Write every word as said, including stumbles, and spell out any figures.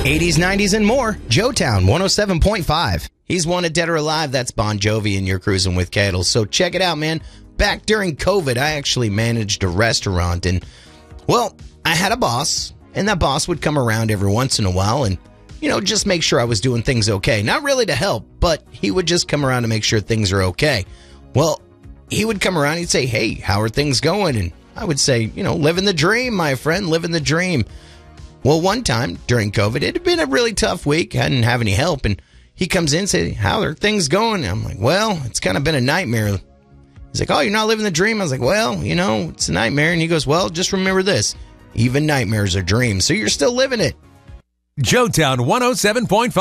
eighties, nineties, and more. Joetown one oh seven point five. He's Wanted Dead or Alive. That's Bon Jovi, and you're cruising with Cadle. So check it out, man. Back during COVID, I actually managed a restaurant, and, well, I had a boss, and that boss would come around every once in a while and, you know, just make sure I was doing things okay. Not really to help, but he would just come around to make sure things are okay. Well, he would come around, he'd say, hey, how are things going? And I would say, you know, living the dream, my friend, living the dream. Well, one time during COVID, it had been a really tough week. I didn't have any help. And he comes in and says, how are things going? And I'm like, well, it's kind of been a nightmare. He's like, oh, you're not living the dream? I was like, well, you know, it's a nightmare. And he goes, well, just remember this. Even nightmares are dreams. So you're still living it. Joetown one oh seven point five.